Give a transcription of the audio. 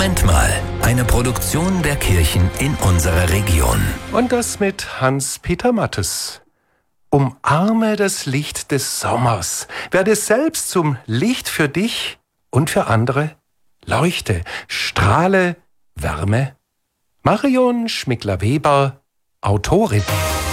Moment mal, eine Produktion der Kirchen in unserer Region. Und das mit Hans-Peter Mattes. Umarme das Licht des Sommers. Werde selbst zum Licht für dich und für andere. Leuchte, strahle, Wärme. Marion Schmickler-Weber, Autorin.